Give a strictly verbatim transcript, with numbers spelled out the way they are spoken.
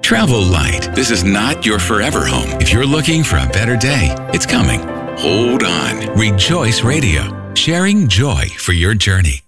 Travel light. This is not your forever home. If you're looking for a better day, it's coming. Hold on. Rejoice Radio, sharing joy for your journey.